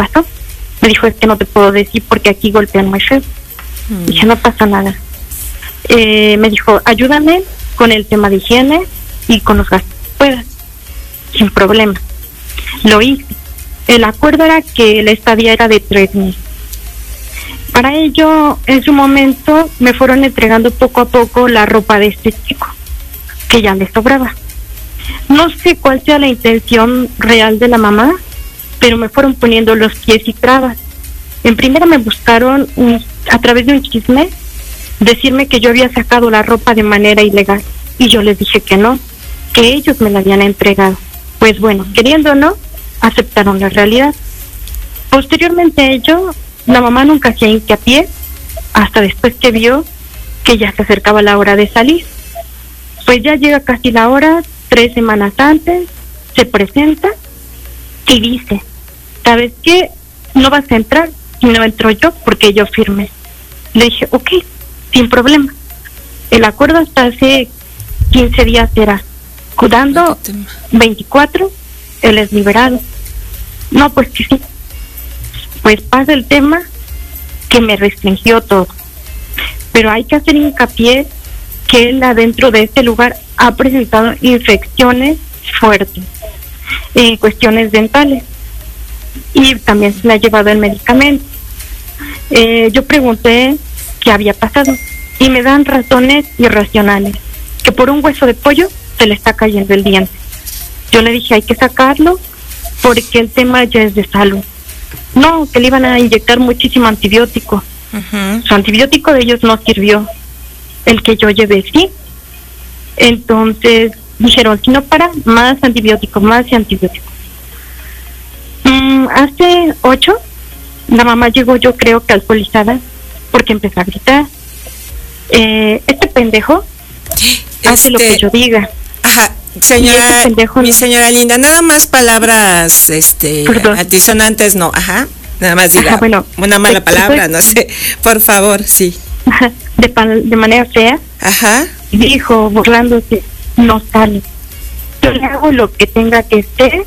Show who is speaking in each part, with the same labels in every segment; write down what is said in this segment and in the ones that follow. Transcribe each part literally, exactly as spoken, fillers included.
Speaker 1: pasó? Me dijo, es que no te puedo decir porque aquí golpean muy feo. Mm. Dije, no pasa nada. Eh, me dijo, ayúdame con el tema de higiene y con los gastos que puedas, sin problema. Lo hice. El acuerdo era que la estadía era de tres meses. Para ello, en su momento, me fueron entregando poco a poco la ropa de este chico, que ya le sobraba. No sé cuál sea la intención real de la mamá, pero me fueron poniendo los pies y trabas. En primera me buscaron, un, a través de un chisme, decirme que yo había sacado la ropa de manera ilegal. Y yo les dije que no, que ellos me la habían entregado. Pues bueno, queriendo o no, aceptaron la realidad. Posteriormente a ello, la mamá nunca hacía hincapié, hasta después que vio que ya se acercaba la hora de salir. Pues ya llega casi la hora, tres semanas antes, se presenta y dice, ¿sabes qué? No vas a entrar, y no entro yo porque yo firmé. Le dije, ok, sin problema. El acuerdo hasta hace quince días era, dando veinticuatro, él es liberado. No, pues que sí. Pues pasa el tema que me restringió todo. Pero hay que hacer hincapié que él adentro de este lugar ha presentado infecciones fuertes, eh, cuestiones dentales, y también se le ha llevado el medicamento. Eh, yo pregunté qué había pasado y me dan razones irracionales, que por un hueso de pollo se le está cayendo el diente. Yo le dije, hay que sacarlo porque el tema ya es de salud. No, que le iban a inyectar muchísimo antibiótico. Uh-huh. Su antibiótico de ellos no sirvió. El que yo llevé sí. Entonces dijeron, si no para, más antibiótico, más antibiótico. Mm, hace ocho, la mamá llegó, yo creo que alcoholizada, porque empezó a gritar. Eh, este pendejo este... hace lo que yo diga.
Speaker 2: Ajá. Señora, mi no. señora linda, nada más palabras este altisonantes, no, ajá, nada más diga, ajá, bueno, una mala de, palabra, no sé, por favor, sí.
Speaker 1: De, de manera fea,
Speaker 2: ajá,
Speaker 1: dijo, burlándose, no sale. Yo le hago lo que tenga que ser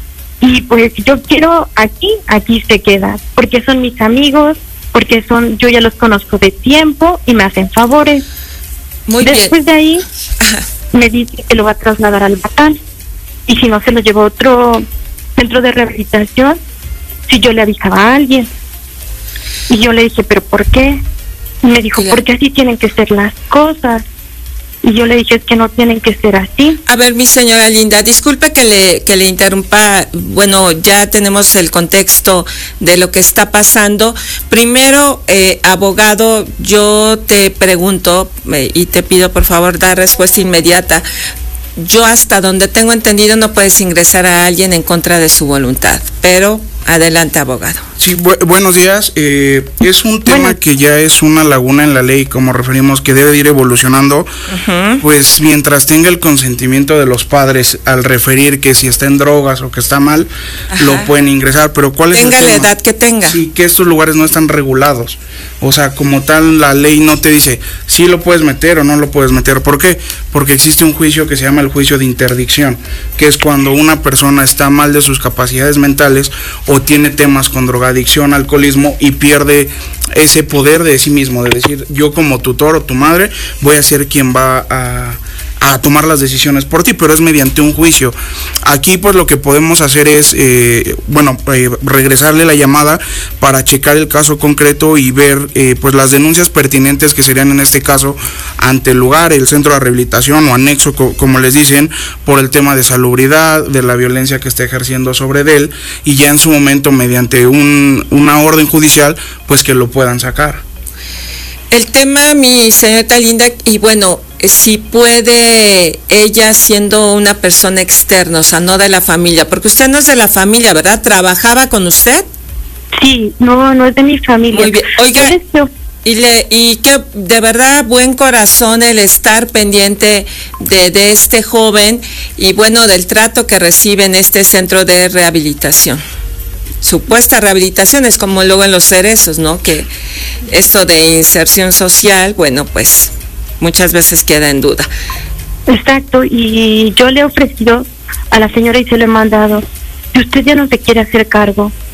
Speaker 1: y pues yo quiero aquí, aquí se queda, porque son mis amigos, porque son, yo ya los conozco de tiempo y me hacen favores.
Speaker 2: Muy
Speaker 1: Después
Speaker 2: bien.
Speaker 1: de ahí,
Speaker 2: ajá,
Speaker 1: me dice que lo va a trasladar al Batán y si no se lo llevó a otro centro de rehabilitación, si yo le avisaba a alguien. Y yo le dije, ¿pero por qué? Y me dijo, claro, porque así tienen que ser las cosas. Y yo le dije, es que no tienen que ser así.
Speaker 2: A ver, mi señora linda, disculpe que le que le interrumpa. Bueno, ya tenemos el contexto de lo que está pasando. Primero, eh, abogado, yo te pregunto eh, y te pido por favor dar respuesta inmediata. Yo hasta donde tengo entendido no puedes ingresar a alguien en contra de su voluntad, pero adelante, abogado.
Speaker 3: Sí, bu- buenos días. Eh, es un tema bueno. que ya es una laguna en la ley, como referimos, que debe de ir evolucionando, uh-huh. pues mientras tenga el consentimiento de los padres al referir que si está en drogas o que está mal, ajá, lo pueden ingresar, pero ¿cuál es
Speaker 2: tenga
Speaker 3: el tema?
Speaker 2: la edad que tenga.
Speaker 3: Sí, que estos lugares no están regulados. O sea, como tal, la ley no te dice si lo puedes meter o no lo puedes meter. ¿Por qué? Porque existe un juicio que se llama el juicio de interdicción, que es cuando una persona está mal de sus capacidades mentales o tiene temas con drogadicción, alcoholismo y pierde ese poder de sí mismo, de decir, yo como tutor o tu madre voy a ser quien va a... a tomar las decisiones por ti, pero es mediante un juicio. Aquí pues lo que podemos hacer es, eh, bueno, eh, regresarle la llamada para checar el caso concreto y ver eh, pues las denuncias pertinentes que serían en este caso ante el lugar, el centro de rehabilitación o anexo, co- como les dicen, por el tema de salubridad, de la violencia que está ejerciendo sobre él, y ya en su momento mediante un, una orden judicial pues que lo puedan sacar.
Speaker 2: El tema, mi señorita linda, y bueno, si puede ella siendo una persona externa, o sea, no de la familia, porque usted no es de la familia, ¿verdad? ¿Trabajaba con usted?
Speaker 1: Sí, no, no es de mi familia.
Speaker 2: Muy bien. Oiga, y le y que de verdad buen corazón el estar pendiente de, de este joven y bueno, del trato que recibe en este centro de rehabilitación. Supuesta rehabilitación es como luego en los cerezos, ¿no? Que esto de inserción social, bueno, pues muchas veces queda en duda.
Speaker 1: Exacto, y yo le he ofrecido a la señora y se lo he mandado, si usted ya no se quiere hacer cargo,